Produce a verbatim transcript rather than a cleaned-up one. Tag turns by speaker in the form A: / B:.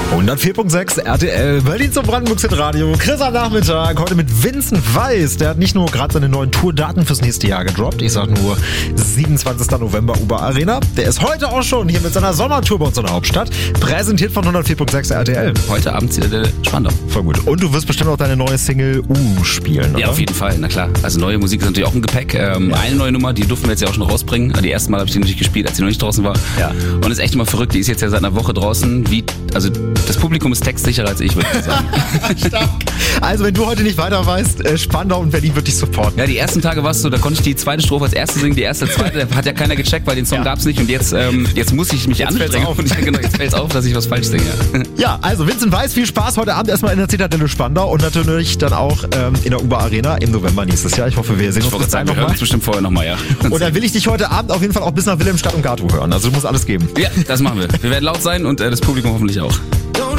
A: hundertvier Komma sechs R T L, Berlin zum Brandenburgs Radio. Chris am Nachmittag, heute mit Vincent Weiss. Der hat nicht nur gerade seine neuen Tourdaten fürs nächste Jahr gedroppt. Ich sag nur siebenundzwanzigster November Uber Arena. Der ist heute auch schon hier mit seiner Sommertour bei uns in der Hauptstadt. Präsentiert von hundertvier Komma sechs R T L.
B: Heute Abend zieht er Spandau.
A: Voll gut. Und du wirst bestimmt auch deine neue Single U spielen, oder?
B: Ja, auf jeden Fall, na klar. Also neue Musik ist natürlich auch im Gepäck. Ähm, ja. Eine neue Nummer, die durften wir jetzt ja auch schon rausbringen. Die erste Mal habe ich die natürlich gespielt, als sie noch nicht draußen war.
A: Ja.
B: Und ist echt immer verrückt. Die ist jetzt ja seit einer Woche draußen. Wie, also das Publikum ist textsicherer als ich, würde ich sagen.
A: Stark. Also wenn du heute nicht weiter weißt, äh, Spandau und Berlin wird dich supporten.
B: Ja, die ersten Tage war es so, da konnte ich die zweite Strophe als erste singen, die erste, zweite, da hat ja keiner gecheckt, weil den Song ja. gab's nicht und jetzt, ähm, jetzt muss ich mich
A: jetzt
B: anstrengen.
A: Auf.
B: Und ja, genau, jetzt fällt's auf, dass ich was falsch singe.
A: Ja, also Vincent Weiss, viel Spaß heute Abend erstmal in der Zitadelle Spandau und natürlich dann auch ähm, in der Uber Arena im November nächstes Jahr. Ich hoffe, wir sehen
B: ich
A: uns bis dahin
B: noch mal. Wir hören uns bestimmt vorher nochmal, ja.
A: Und dann will ich dich heute Abend auf jeden Fall auch bis nach Wilhelmstadt und Gatow hören. Also du musst alles geben.
B: Ja, das machen wir. Wir werden laut sein und äh, das Publikum hoffentlich auch.